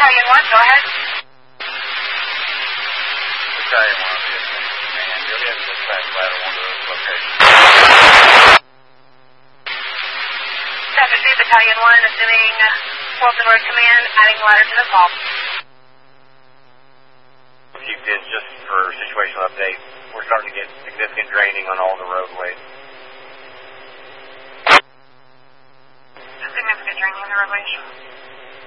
Battalion 1, go ahead. Battalion 1, and you'll get dispatch ladder 1 to the location. 7-2, Battalion 1, assuming Wilson Road Command, adding ladder to the call. If you did, just for situational update, we're starting to get significant draining on all the roadways.